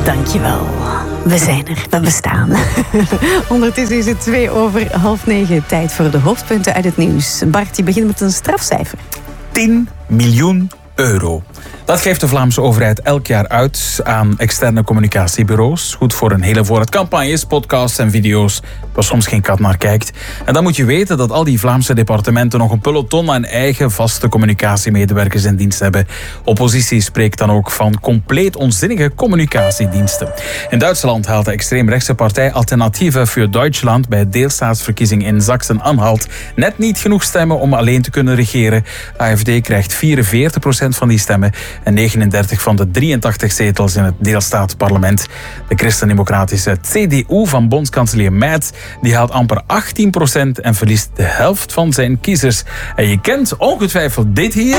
Dankjewel. We zijn er, we bestaan. Ondertussen is het 9:02. Tijd voor de hoofdpunten uit het nieuws. Bart, die begint met een strafcijfer. 10 miljoen euro. Dat geeft de Vlaamse overheid elk jaar uit aan externe communicatiebureaus. Goed voor een hele voorraad campagnes, podcasts en video's waar soms geen kat naar kijkt. En dan moet je weten dat al die Vlaamse departementen nog een peloton aan eigen vaste communicatiemedewerkers in dienst hebben. Oppositie spreekt dan ook van compleet onzinnige communicatiediensten. In Duitsland haalt de extreemrechtse partij Alternative für Deutschland bij deelstaatsverkiezing in Sachsen-Anhalt net niet genoeg stemmen om alleen te kunnen regeren. AfD krijgt 44% van die stemmen en 39 van de 83 zetels in het deelstaatsparlement. De christendemocratische CDU van bondskanselier Merz die haalt amper 18% en verliest de helft van zijn kiezers. En je kent ongetwijfeld dit hier.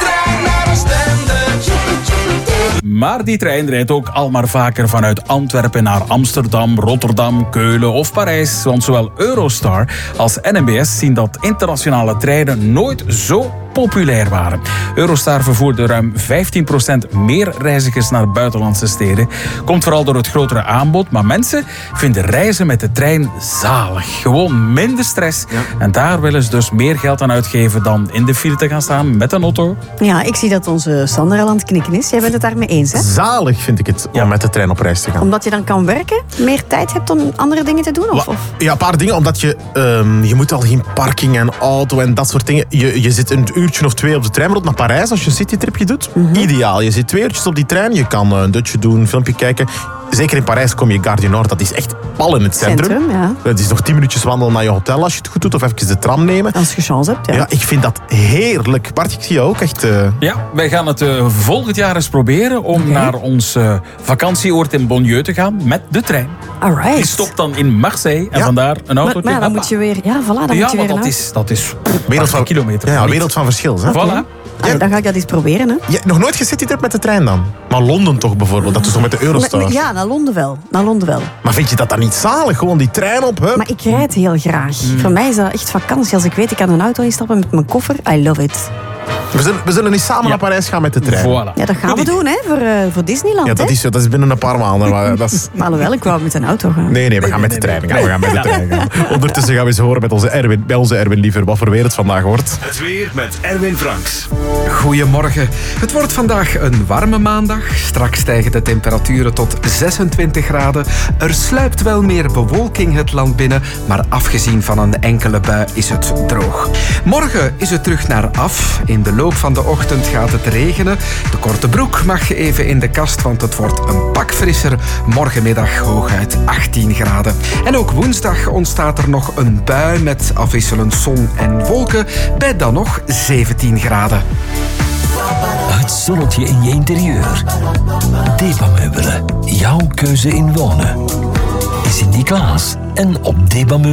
Maar die trein rijdt ook al maar vaker vanuit Antwerpen naar Amsterdam, Rotterdam, Keulen of Parijs. Want zowel Eurostar als NMBS zien dat internationale treinen nooit zo populair waren. Eurostar vervoerde ruim 15% meer reizigers naar buitenlandse steden. Komt vooral door het grotere aanbod, maar mensen vinden reizen met de trein zalig. Gewoon minder stress. Ja. En daar willen ze dus meer geld aan uitgeven dan in de file te gaan staan met een auto. Ja, ik zie dat onze Sander al aan het knikken is. Jij bent het daarmee eens, hè? Zalig vind ik het om met de trein op reis te gaan. Omdat je dan kan werken, meer tijd hebt om andere dingen te doen? Of? Ja, een paar dingen. Omdat je moet al geen parking en auto en dat soort dingen. Je zit een uurtje of 2 op de trein naar Parijs als je een citytripje doet. Mm-hmm. Ideaal. Je zit 2 uurtjes op die trein. Je kan een dutje doen, een filmpje kijken. Zeker in Parijs kom je Gare du Nord. Dat is echt pal in het centrum. Ja. Het is nog 10 minuutjes wandelen naar je hotel als je het goed doet. Of even de tram nemen. Als je chance hebt, ja. Ja, ik vind dat heerlijk. Bart, ik zie jou ook echt... Ja, wij gaan het volgend jaar eens proberen om naar ons vakantieoord in Bonnieu te gaan met de trein. Alright. Die stopt dan in Marseille en vandaar een auto. Maar dan moet je weer... Ja, voilà, dan moet je weer dat is wereld van kilometer. Ja, wereld van verschil. Hè? Voilà. Ja. Dan ga ik dat eens proberen. Hè? Ja, nog nooit gecitytrip met de trein dan? Maar Londen toch bijvoorbeeld? Dat is toch met de Eurostar? Ja, naar Londen wel. Maar vind je dat dan niet zalig? Gewoon die trein op, hè? Maar ik rijd heel graag. Voor mij is dat echt vakantie. Als ik weet, ik kan een auto instappen met mijn koffer. I love it. We zullen niet samen naar Parijs gaan met de trein. Voilà. Ja, dat gaan we doen, hè, voor Disneyland. Ja, dat is binnen een paar maanden. Maar dat is... Maar alhoewel, ik wou met een auto gaan. Nee, we gaan met de trein. We gaan met de trein gaan. Ondertussen gaan we eens horen bij onze Erwin Liever wat voor weer het vandaag wordt. Het weer met Erwin Franks. Goedemorgen. Het wordt vandaag een warme maandag. Straks stijgen de temperaturen tot 26 graden. Er sluipt wel meer bewolking het land binnen, maar afgezien van een enkele bui is het droog. Morgen is het terug naar af. In de loop van de ochtend gaat het regenen. De korte broek mag je even in de kast, want het wordt een pak frisser. Morgenmiddag hooguit 18 graden. En ook woensdag ontstaat er nog een bui met afwisselend zon en wolken, bij dan nog 17 graden. Het zonnetje in je interieur. Depa-meubelen. Jouw keuze in wonen. Is Sinterklaas en op Depa-meubelen.